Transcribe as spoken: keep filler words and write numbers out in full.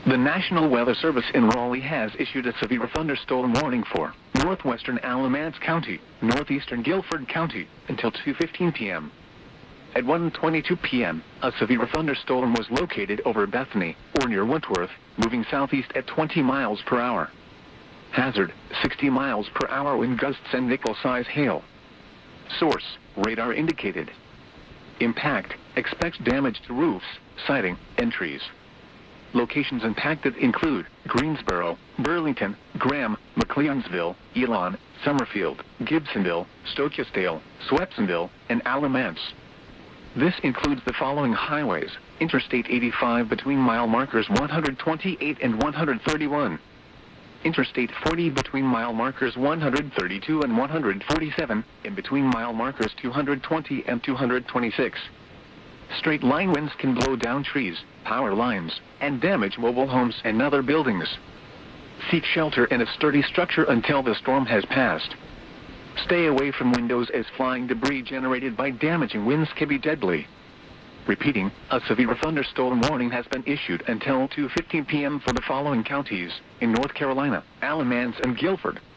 The National Weather Service in Raleigh has issued a severe thunderstorm warning for northwestern Alamance County, northeastern Guilford County, until two fifteen p m At one twenty-two p m, a severe thunderstorm was located over Bethany, or near Wentworth, moving southeast at twenty miles per hour. Hazard, sixty miles per hour wind gusts and nickel-size hail. Source, radar indicated. Impact, expects damage to roofs, siding, and trees. Locations impacted include Greensboro, Burlington, Graham, McLeonsville, Elon, Summerfield, Gibsonville, Stokesdale, Swepsonville, and Alamance. This includes the following highways: Interstate eighty-five between mile markers one hundred twenty-eight and one hundred thirty-one. Interstate forty between mile markers one hundred thirty-two and one hundred forty-seven, and between mile markers two hundred twenty and two hundred twenty-six. Straight line winds can blow down trees, power lines, and damage mobile homes and other buildings. Seek shelter in a sturdy structure until the storm has passed. Stay away from windows as flying debris generated by damaging winds can be deadly. Repeating, a severe thunderstorm warning has been issued until two fifteen p m for the following counties in North Carolina: Alamance and Guilford.